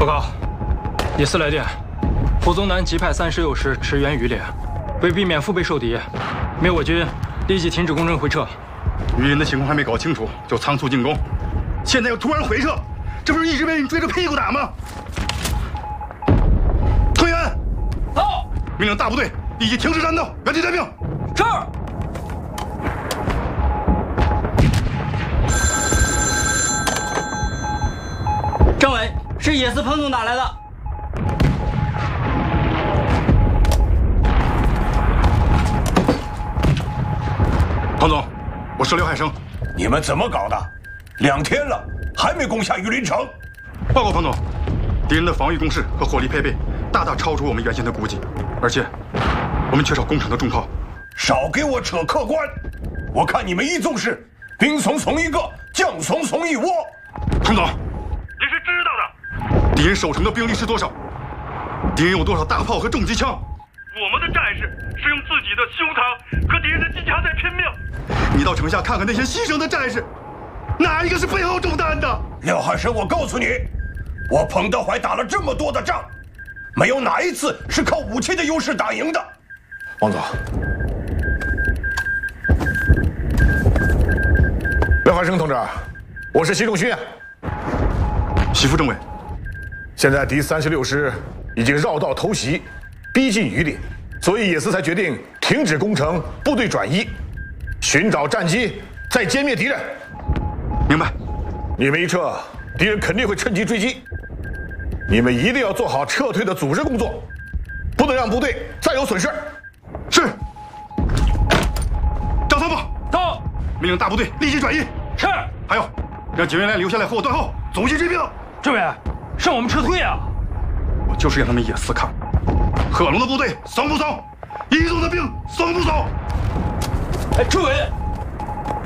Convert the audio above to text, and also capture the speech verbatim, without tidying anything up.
告，第四来电，胡宗南急派三十六师驰援榆林，为避免腹背受敌，灭我军立即停止攻城回撤。 榆林的情况还没搞清楚，就仓促进攻，现在又突然回撤，这不是一直被你追着屁股打吗？屯员， 到！ 命令大部队立即停止战斗，原地待命。 是。 政委，是野司彭总打来的。 彭总，我是刘海生。 你们怎么搞的？两天了，还没攻下榆林城。 报告彭总，敌人的防御工事和火力配备大大超出我们原先的估计，而且我们缺少攻城的重炮。 少给我扯客观！我看你们一纵是兵怂怂一个，将怂怂一窝。 彭总，您是知道的，敌人守城的兵力是多少？敌人有多少大炮和重机枪？ 我们的战士是用自己的胸膛和敌人的机枪在拼命。 你到城下看看那些牺牲的战士，哪一个是背后中弹的？ 廖汉生，我告诉你，我彭德怀打了这么多的仗，没有哪一次是靠武器的优势打赢的。 王总，廖汉生同志，我是习仲勋啊。 习副政委， 现在敌三十六师已经绕道偷袭，逼近榆林，所以野司才决定停止攻城，部队转移，寻找战机，再歼灭敌人。 明白。 你们一撤，敌人肯定会趁机追击。你们一定要做好撤退的组织工作，不能让部队再有损失。 是。张参谋， 到！ 命令大部队立即转移。 是。 还有，让警卫连留下来和我断后，阻击追兵。 政委，让我们撤退啊！ 我就是让他们野司看，贺龙的部队怂不怂，一纵的兵怂不怂？ 哎，政委。